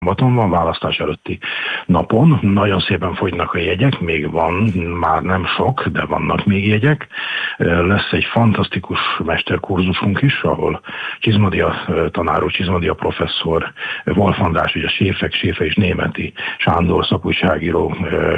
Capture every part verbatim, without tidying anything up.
Baton van, választás előtti napon. Nagyon szépen fogynak a jegyek, még van, már nem sok, de vannak még jegyek. Lesz egy fantasztikus mesterkurzusunk is, ahol Csizmadia tanár úr, Csizmadia professzor, Wolf András, ugye Séfek, Séfe és Németi Sándor szakújságíró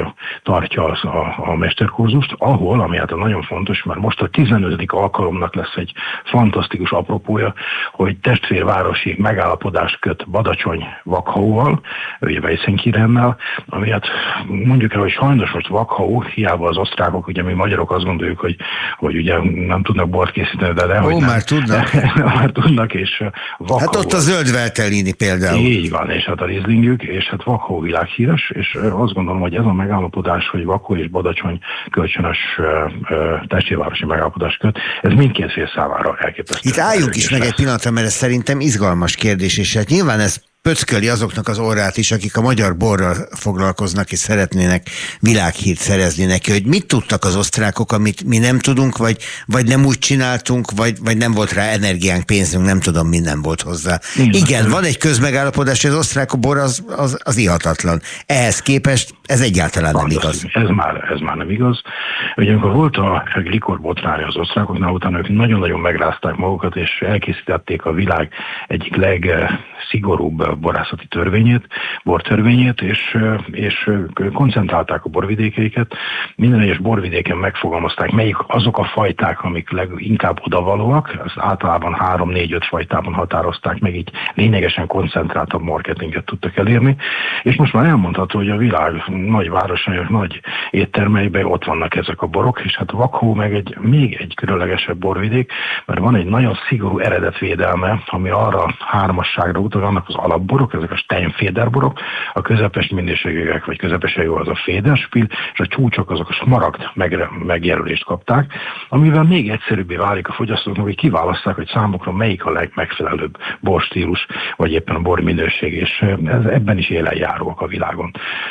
tartja a, a mesterkurzust, ahol, ami hát nagyon fontos, mert most a tizenötödik alkalomnak lesz egy fantasztikus apropója, hogy testvérvárosi megállapodást köt Badacsony-Vakhaó, ugye Weissenkirchennel, ami hát mondjuk el, hogy sajnos most Vakhaó, hiába az osztrákok, ugye mi magyarok azt gondoljuk, hogy, hogy ugye nem tudnak bort készíteni, de de Ó, hogy nem. már tudnak. már tudnak, és Vakhaó. Hát ott a zöld Veltellini például. Így van, és hát a Rieslingjük, és hát Vakhaó világhíres, és azt gondolom, hogy ez a megállapodás, hogy Vakhaó és Badacsony kölcsönös testvérvárosi megállapodást köt, ez mindkét fél számára elképesztő. Itt álljunk is meg egy pillanatra, mert ez szerintem izgalmas kérdés, és hát nyilván ez pöcköli azoknak az orrát is, akik a magyar borral foglalkoznak, és szeretnének világhírt szerezni neki, hogy mit tudtak az osztrákok, amit mi nem tudunk, vagy, vagy nem úgy csináltunk, vagy, vagy nem volt rá energiánk, pénzünk, nem tudom, mi nem volt hozzá. Igen, Igen van egy közmegállapodás, hogy az osztrák bor az, az, az ihatatlan. Ehhez képest ez egyáltalán nem igaz. Ez már, ez már nem igaz. Ugye amikor volt a likor botrány az osztrákoknál, utána ők nagyon-nagyon megrázták magukat, és elkészítették a világ egyik legszigorúbb borászati törvényét, bortörvényét, és, és koncentrálták a borvidékeiket. Minden egyes borvidéken megfogalmazták, melyik azok a fajták, amik leginkább odavalóak, ezt általában három, négy, öt fajtában határozták meg, így lényegesen koncentráltabb marketinget tudtak elérni, és most már elmondható, hogy a világ nagy városaiak, nagy éttermeiben ott vannak ezek a borok, és hát Vakhaó meg egy még egy különlegesebb borvidék, mert van egy nagyon szigorú eredetvédelme, ami arra hármasságra utal, annak az alapborok, ezek a Steinfederborok, a közepes minőségűek, vagy közepesen jó az a Federspiel, és a csúcsok azok a smaragd megjelölést kapták, amivel még egyszerűbbé válik a fogyasztóknak, hogy kiválaszták, hogy számukra melyik a legmegfelelőbb borstílus, vagy éppen a bor minőség, és ez, ebben is élen járóak a világon.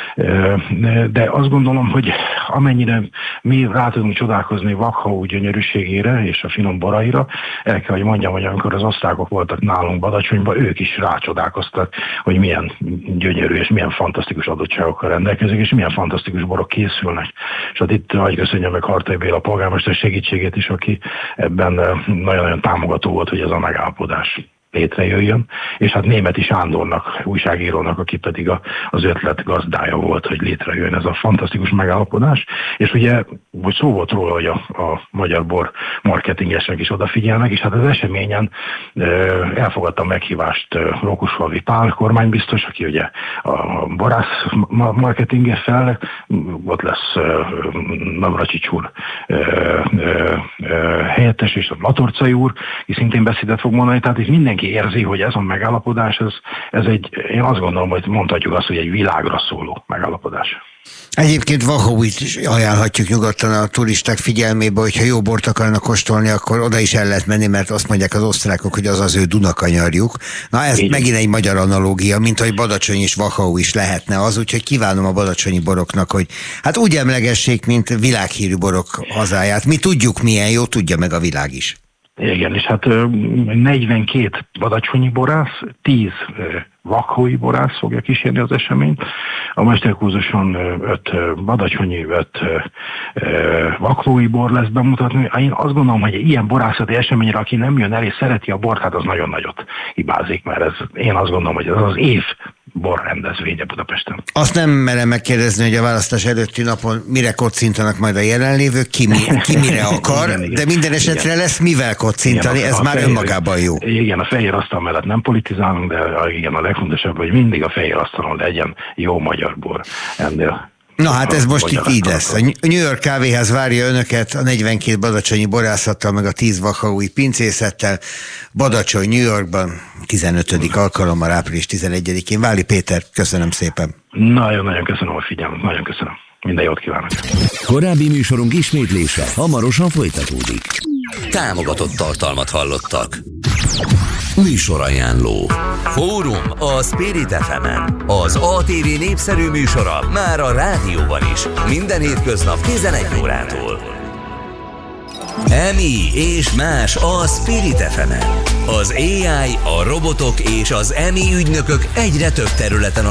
De azt gondolom, hogy amennyire mi rá tudunk csodálkozni Vakhaó gyönyörűségére és a finom boraira, el kell, hogy mondjam, hogy amikor az osztrákok voltak nálunk Badacsonyban, ők is rácsodálkoztak, hogy milyen gyönyörű és milyen fantasztikus adottságokkal rendelkezik, és milyen fantasztikus borok készülnek. És hát itt nagy köszönjem meg Hartai Béla polgármester segítségét is, aki ebben nagyon-nagyon támogató volt, hogy ez a megállapodás létrejöjjön, és hát Németi Sándornak, újságírónak, aki pedig a, az ötlet gazdája volt, hogy létrejön ez a fantasztikus megállapodás, és ugye, hogy szó volt róla, hogy a, a magyar bor marketingesek is odafigyelnek, és hát az eseményen e, elfogadta a meghívást Rókusfalvi Pál kormánybiztos, aki ugye a borász marketinges fel, ott lesz e, Navracsics úr e, e, e, helyettes, és a Latorcai úr, ki szintén beszédet fog mondani, tehát itt mindenki érzi, hogy ez a megállapodás, ez, ez egy, én azt gondolom, hogy mondhatjuk azt, hogy egy világra szóló megállapodás. Egyébként Vakhaót is ajánlhatjuk nyugodtan a turisták figyelmébe, hogyha jó bort akarnak kóstolni, akkor oda is el lehet menni, mert azt mondják az osztrákok, hogy az az ő Dunakanyarjuk. Na ez Így. megint egy magyar analógia, mint hogy Badacsony és Vakhaó is lehetne az, úgyhogy kívánom a badacsonyi boroknak, hogy hát úgy emlegessék, mint világhírű borok hazáját. Mi tudjuk milyen jó, tudja meg a világ is. Igen, és hát negyvenkét badacsonyi borász, tíz vakhaói borász fogja kísérni az eseményt. A mesterkurzuson öt badacsonyi, öt vakhaói bor lesz bemutatni. Én azt gondolom, hogy ilyen borászati eseményre, aki nem jön el és szereti a bort, hát az nagyon nagyot hibázik, mert ez, én azt gondolom, hogy ez az év borrendezvénye Budapesten. Azt nem merem megkérdezni, hogy a választás előtti napon mire kocintanak majd a jelenlévők, ki, mi, ki mire akar, igen, igen. De minden esetre igen. Lesz mivel kocintani, igen, ez már fehér, önmagában jó. Igen, a fehér asztal mellett nem politizálunk, de igen, a legfontosabb, hogy mindig a fehér asztalon legyen jó magyar bor ennél. Na hát ez most itt így lesz. A New York Kávéház várja önöket a negyvenkét badacsonyi borászattal, meg a tíz vakhaói pincészettel. Badacsony, New Yorkban tizenötödik alkalommal, április tizenegyedikén. Váli Péter, köszönöm szépen. Nagyon-nagyon köszönöm a figyelmet, nagyon köszönöm. Minden jót kívánok. Korábbi műsorunk ismétlése hamarosan folytatódik. Támogatott tartalmat hallottak. Műsorajánló. Fórum a Spirit ef emen. Az á té vé népszerű műsora már a rádióban is. Minden hétköznap tizenegy órától. Emi és más a Spirit ef emen. Az á i, a robotok és az Emi ügynökök egyre több területen